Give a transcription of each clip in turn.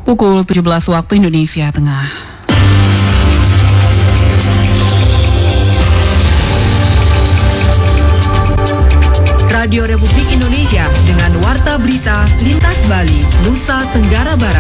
Pukul 17 waktu Indonesia Tengah. Radio Republik Indonesia dengan Warta Berita Lintas Bali, Nusa Tenggara Barat.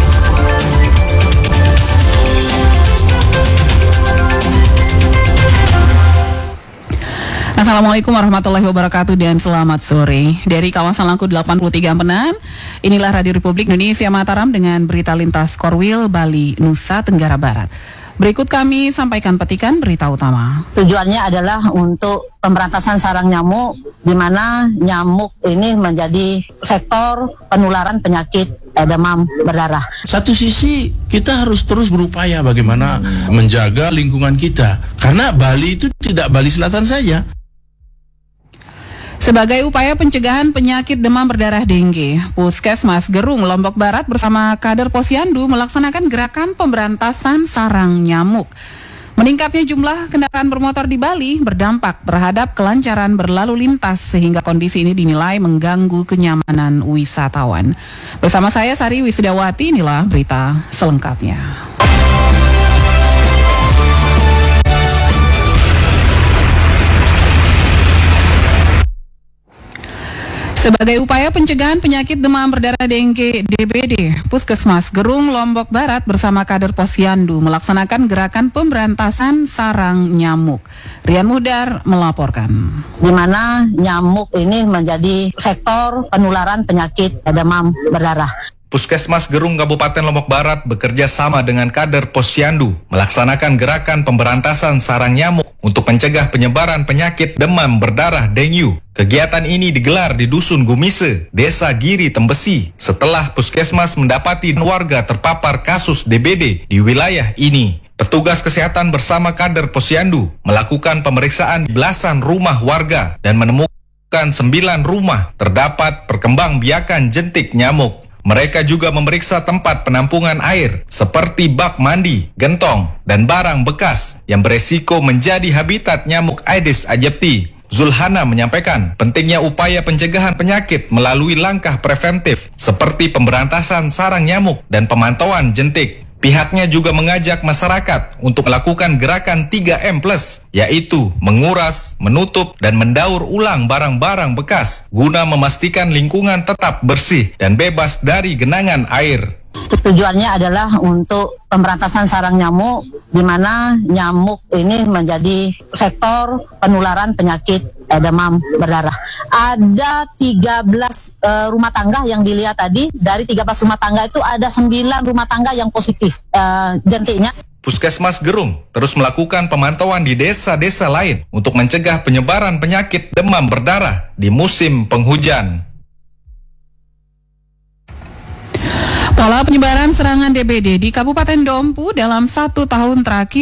Assalamualaikum warahmatullahi wabarakatuh dan selamat sore. Dari kawasan Langku 83 Ampenan, inilah Radio Republik Indonesia Mataram dengan berita lintas Korwil, Bali, Nusa Tenggara Barat. Berikut kami sampaikan petikan berita utama. Tujuannya adalah untuk pemberantasan sarang nyamuk, di mana nyamuk ini menjadi vektor penularan penyakit demam berdarah. Satu sisi kita harus terus berupaya bagaimana menjaga lingkungan kita, karena Bali itu tidak Bali Selatan saja. Sebagai upaya pencegahan penyakit demam berdarah dengue, Puskesmas Gerung, Lombok Barat bersama kader Posyandu melaksanakan gerakan pemberantasan sarang nyamuk. Meningkatnya jumlah kendaraan bermotor di Bali berdampak terhadap kelancaran berlalu lintas sehingga kondisi ini dinilai mengganggu kenyamanan wisatawan. Bersama saya Sari Wisdawati, inilah berita selengkapnya. Sebagai upaya pencegahan penyakit demam berdarah dengue DBD, Puskesmas Gerung, Lombok Barat bersama kader Posyandu melaksanakan gerakan pemberantasan sarang nyamuk. Rian Muhdar melaporkan. Di mana nyamuk ini menjadi vektor penularan penyakit demam berdarah. Puskesmas Gerung Kabupaten Lombok Barat bekerja sama dengan kader Posyandu melaksanakan gerakan pemberantasan sarang nyamuk untuk mencegah penyebaran penyakit demam berdarah dengue. Kegiatan ini digelar di Dusun Gumise, Desa Giri Tembesi, setelah Puskesmas mendapati warga terpapar kasus DBD di wilayah ini. Petugas kesehatan bersama kader Posyandu melakukan pemeriksaan di belasan rumah warga dan menemukan 9 rumah terdapat perkembangbiakan jentik nyamuk. Mereka juga memeriksa tempat penampungan air seperti bak mandi, gentong, dan barang bekas yang beresiko menjadi habitat nyamuk Aedes aegypti. Zulhana menyampaikan pentingnya upaya pencegahan penyakit melalui langkah preventif seperti pemberantasan sarang nyamuk dan pemantauan jentik. Pihaknya juga mengajak masyarakat untuk melakukan gerakan 3M+, yaitu menguras, menutup, dan mendaur ulang barang-barang bekas guna memastikan lingkungan tetap bersih dan bebas dari genangan air. Tujuannya adalah untuk pemberantasan sarang nyamuk, di mana nyamuk ini menjadi vektor penularan penyakit demam berdarah. Ada 13 rumah tangga yang dilihat tadi. Dari 13 rumah tangga itu ada 9 rumah tangga yang positif jentiknya. Puskesmas Gerung terus melakukan pemantauan di desa-desa lain untuk mencegah penyebaran penyakit demam berdarah di musim penghujan. Pola penyebaran serangan DBD di Kabupaten Dompu dalam 1 tahun terakhir